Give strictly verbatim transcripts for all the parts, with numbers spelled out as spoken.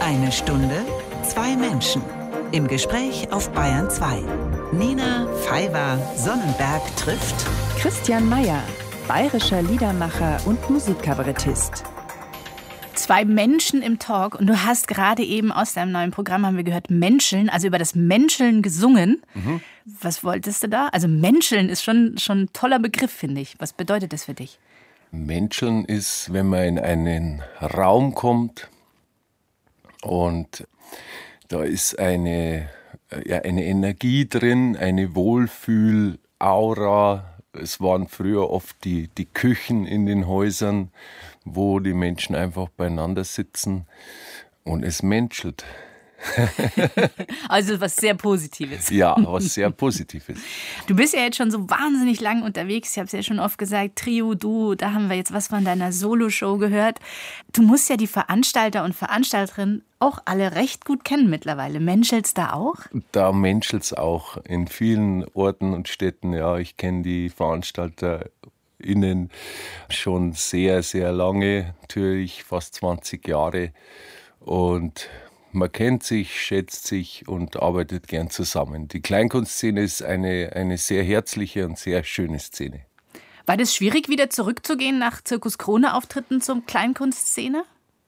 Eine Stunde, zwei Menschen. Im Gespräch auf Bayern zwei. Nina Pfeiffer-Sonnenberg trifft Christian Meyer, bayerischer Liedermacher und Musikkabarettist. Zwei Menschen im Talk und du hast gerade eben aus deinem neuen Programm, haben wir gehört, Menscheln, also über das Menscheln gesungen. Mhm. Was wolltest du da? Also Menscheln ist schon, schon ein toller Begriff, finde ich. Was bedeutet das für dich? Menscheln ist, wenn man in einen Raum kommt und da ist eine, ja, eine Energie drin, eine Wohlfühl-Aura. Es waren früher oft die, die Küchen in den Häusern, wo die Menschen einfach beieinander sitzen und es menschelt. Also was sehr Positives. Ja, was sehr Positives. Du bist ja jetzt schon so wahnsinnig lang unterwegs. Ich habe es ja schon oft gesagt, Trio, du, da haben wir jetzt was von deiner Soloshow gehört. Du musst ja die Veranstalter und Veranstalterinnen auch alle recht gut kennen mittlerweile. Menschelt's da auch? Da menschelt's auch in vielen Orten und Städten. Ja, ich kenne die VeranstalterInnen schon sehr, sehr lange, natürlich fast zwanzig Jahre. Und man kennt sich, schätzt sich und arbeitet gern zusammen. Die Kleinkunstszene ist eine, eine sehr herzliche und sehr schöne Szene. War das schwierig, wieder zurückzugehen nach Zirkus-Krone-Auftritten zur Kleinkunstszene?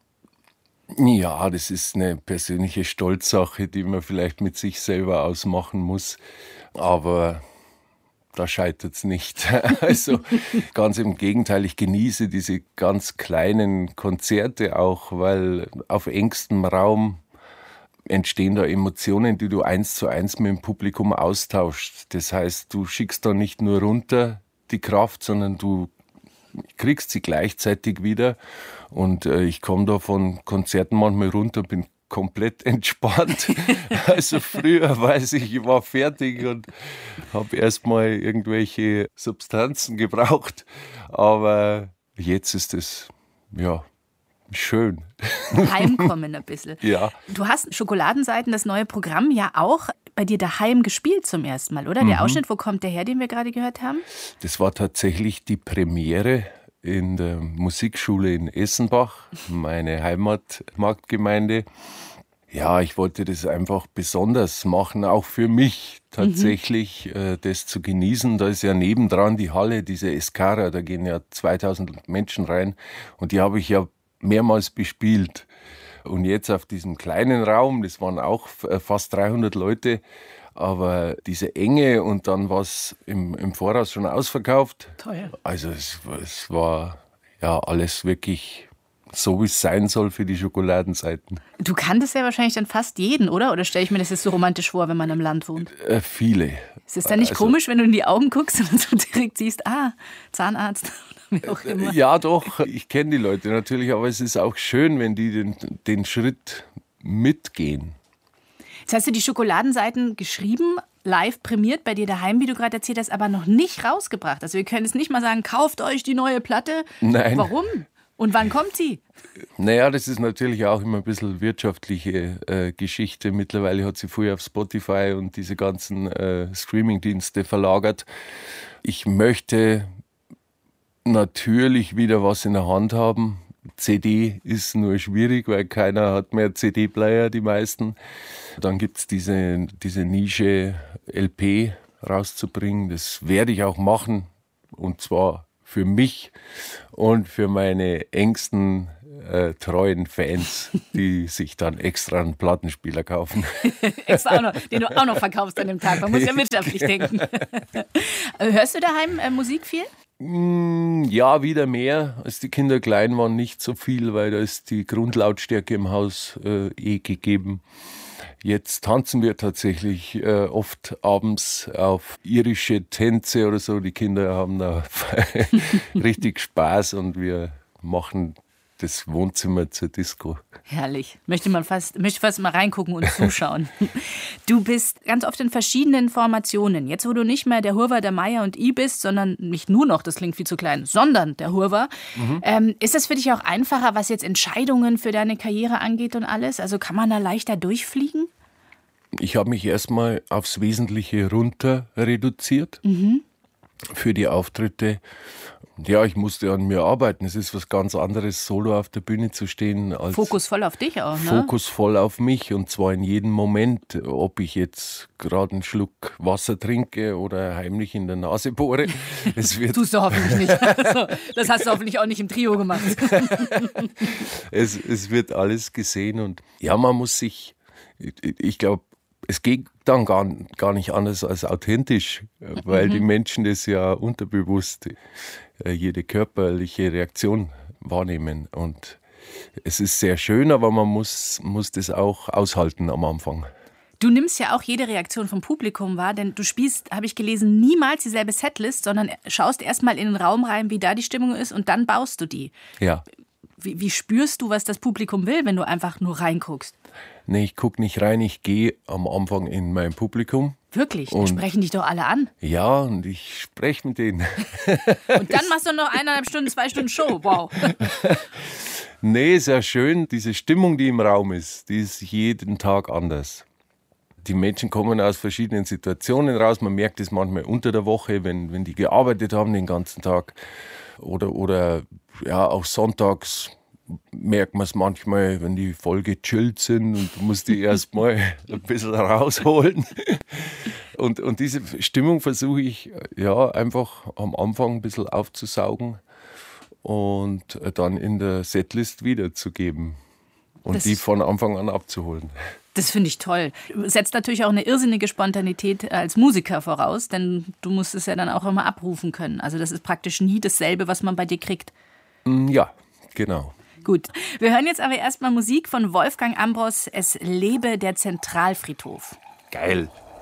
Ja, das ist eine persönliche Stolzsache, die man vielleicht mit sich selber ausmachen muss. Aber da scheitert es nicht. Also ganz im Gegenteil, ich genieße diese ganz kleinen Konzerte auch, weil auf engstem Raum entstehen da Emotionen, die du eins zu eins mit dem Publikum austauschst. Das heißt, du schickst da nicht nur runter die Kraft, sondern du kriegst sie gleichzeitig wieder. Und äh, ich komme da von Konzerten manchmal runter, bin komplett entspannt. Also früher weiß ich, ich war fertig und habe erstmal irgendwelche Substanzen gebraucht. Aber jetzt ist es, ja, schön. Heimkommen ein bisschen. Ja. Du hast Schokoladenseiten, das neue Programm, ja auch bei dir daheim gespielt zum ersten Mal, oder? Der Mhm. Ausschnitt, wo kommt der her, den wir gerade gehört haben? Das war tatsächlich die Premiere in der Musikschule in Essenbach, meine Heimatmarktgemeinde. Ja, ich wollte das einfach besonders machen, auch für mich tatsächlich, mhm. äh, das zu genießen. Da ist ja nebendran die Halle, diese Escara, da gehen ja zweitausend Menschen rein und die habe ich ja mehrmals bespielt. Und jetzt auf diesem kleinen Raum, das waren auch fast dreihundert Leute, aber diese Enge und dann war es im, im Voraus schon ausverkauft. Toll. Also es, es war ja alles wirklich so, wie es sein soll für die Schokoladenseiten. Du kanntest ja wahrscheinlich dann fast jeden, oder? Oder stelle ich mir das jetzt so romantisch vor, wenn man im Land wohnt? Äh, viele. Ist es dann nicht also, komisch, wenn du in die Augen guckst und so direkt siehst, ah, Zahnarzt oder wie auch immer? Ja, doch, ich kenne die Leute natürlich, aber es ist auch schön, wenn die den, den Schritt mitgehen. Jetzt hast du die Schokoladenseiten geschrieben, live prämiert bei dir daheim, wie du gerade erzählt hast, aber noch nicht rausgebracht. Also wir können jetzt nicht mal sagen, kauft euch die neue Platte. Nein. Warum? Und wann kommt sie? Naja, das ist natürlich auch immer ein bisschen wirtschaftliche äh, Geschichte. Mittlerweile hat sie früher auf Spotify und diese ganzen äh, Streamingdienste verlagert. Ich möchte natürlich wieder was in der Hand haben. C D ist nur schwierig, weil keiner hat mehr C D-Player, die meisten. Dann gibt es diese, diese Nische L P rauszubringen. Das werde ich auch machen, und zwar für mich und für meine engsten, äh, treuen Fans, die sich dann extra einen Plattenspieler kaufen. Extra auch noch, den du auch noch verkaufst an dem Tag. Man muss ja wirtschaftlich denken. Hörst du daheim äh, Musik viel? Ja, wieder mehr. Als die Kinder klein waren, nicht so viel, weil da ist die Grundlautstärke im Haus äh, eh gegeben. Jetzt tanzen wir tatsächlich äh, oft abends auf irische Tänze oder so. Die Kinder haben da richtig Spaß und wir machen das Wohnzimmer zur Disco. Herrlich. Möchte man fast, möchte fast mal reingucken und zuschauen. Du bist ganz oft in verschiedenen Formationen. Jetzt, wo du nicht mehr der Hurver, der Meier und I bist, sondern nicht nur noch, das klingt viel zu klein, sondern der Hurver. Mhm. Ähm, ist das für dich auch einfacher, was jetzt Entscheidungen für deine Karriere angeht und alles? Also kann man da leichter durchfliegen? Ich habe mich erstmal aufs Wesentliche runter reduziert. Mhm. für die Auftritte. Ja, ich musste an mir arbeiten. Es ist was ganz anderes, solo auf der Bühne zu stehen. Als Fokus voll auf dich auch, ne? Fokus voll auf mich und zwar in jedem Moment. Ob ich jetzt gerade einen Schluck Wasser trinke oder heimlich in der Nase bohre. Es wird Tust du hoffentlich nicht. Also, das hast du hoffentlich auch nicht im Trio gemacht. es, es wird alles gesehen und ja, man muss sich, ich, ich glaube, es geht dann gar, gar nicht anders als authentisch, weil mhm. die Menschen das ja unterbewusst jede körperliche Reaktion wahrnehmen. Und es ist sehr schön, aber man muss, muss das auch aushalten am Anfang. Du nimmst ja auch jede Reaktion vom Publikum wahr, denn du spielst, habe ich gelesen, niemals dieselbe Setlist, sondern schaust erstmal in den Raum rein, wie da die Stimmung ist und dann baust du die. Ja. Wie, wie spürst du, was das Publikum will, wenn du einfach nur reinguckst? Nee, ich gucke nicht rein, ich gehe am Anfang in mein Publikum. Wirklich? Die und sprechen dich doch alle an. Ja, und ich spreche mit denen. Und dann machst du noch eineinhalb Stunden, zwei Stunden Show. Wow. Nee, ist ja schön. Diese Stimmung, die im Raum ist, die ist jeden Tag anders. Die Menschen kommen aus verschiedenen Situationen raus. Man merkt es manchmal unter der Woche, wenn, wenn die gearbeitet haben den ganzen Tag. Oder, oder ja, auch sonntags merkt man es manchmal, wenn die voll gechillt sind und du musst die erst mal ein bisschen rausholen. Und, und diese Stimmung versuche ich ja einfach am Anfang ein bisschen aufzusaugen und dann in der Setlist wiederzugeben und das, die von Anfang an abzuholen. Das finde ich toll. Setzt natürlich auch eine irrsinnige Spontanität als Musiker voraus, denn du musst es ja dann auch immer abrufen können. Also das ist praktisch nie dasselbe, was man bei dir kriegt. Ja, genau. Gut, wir hören jetzt aber erstmal Musik von Wolfgang Ambros, Es lebe der Zentralfriedhof. Geil.